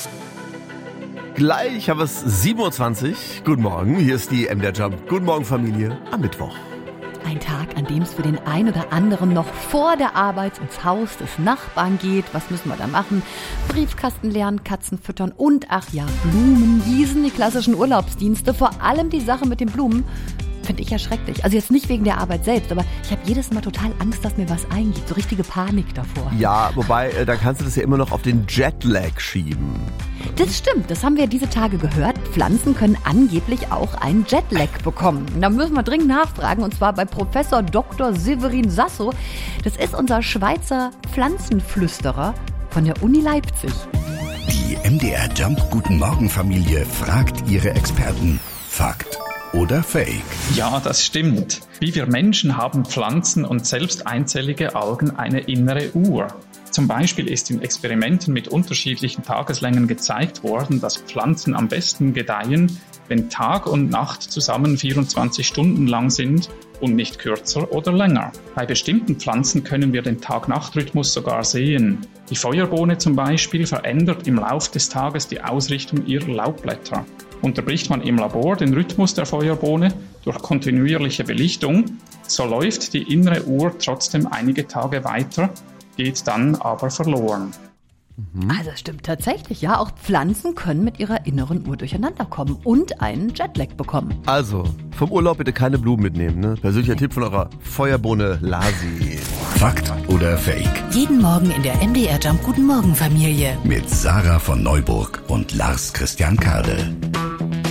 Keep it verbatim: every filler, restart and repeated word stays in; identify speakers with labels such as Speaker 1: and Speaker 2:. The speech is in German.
Speaker 1: Gleich haben wir es sieben Uhr zwanzig. Guten Morgen, hier ist die M D R Jump. Guten Morgen, Familie, am Mittwoch.
Speaker 2: Ein Tag, an dem es für den einen oder anderen noch vor der Arbeit ins Haus des Nachbarn geht. Was müssen wir da machen? Briefkasten leeren, Katzen füttern und, ach ja, Blumen gießen, die klassischen Urlaubsdienste. Vor allem die Sache mit den Blumen finde ich ja schrecklich. Also jetzt nicht wegen der Arbeit selbst, aber ich habe jedes Mal total Angst, dass mir was eingeht. So richtige Panik davor.
Speaker 1: Ja, wobei, äh, da kannst du das ja immer noch auf den Jetlag schieben.
Speaker 2: Das stimmt, das haben wir diese Tage gehört. Pflanzen können angeblich auch einen Jetlag bekommen. Da müssen wir dringend nachfragen, und zwar bei Professor Doktor Severin Sasso. Das ist unser Schweizer Pflanzenflüsterer von der Uni Leipzig.
Speaker 3: Die M D R Jump Guten Morgen Familie fragt ihre Experten. Fakt oder Fake?
Speaker 4: Ja, das stimmt. Wie wir Menschen haben Pflanzen und selbst einzellige Algen eine innere Uhr. Zum Beispiel ist in Experimenten mit unterschiedlichen Tageslängen gezeigt worden, dass Pflanzen am besten gedeihen, wenn Tag und Nacht zusammen vierundzwanzig Stunden lang sind und nicht kürzer oder länger. Bei bestimmten Pflanzen können wir den Tag-Nacht-Rhythmus sogar sehen. Die Feuerbohne zum Beispiel verändert im Lauf des Tages die Ausrichtung ihrer Laubblätter. Unterbricht man im Labor den Rhythmus der Feuerbohne durch kontinuierliche Belichtung, so läuft die innere Uhr trotzdem einige Tage weiter, geht dann aber verloren.
Speaker 2: Also es stimmt tatsächlich, ja. Auch Pflanzen können mit ihrer inneren Uhr durcheinander kommen und einen Jetlag bekommen.
Speaker 1: Also, vom Urlaub bitte keine Blumen mitnehmen, ne? Persönlicher Tipp von eurer Feuerbohne Lasi.
Speaker 3: Fakt oder Fake?
Speaker 5: Jeden Morgen in der M D R Jump Guten Morgen Familie.
Speaker 3: Mit Sarah von Neuburg und Lars Christian Kade.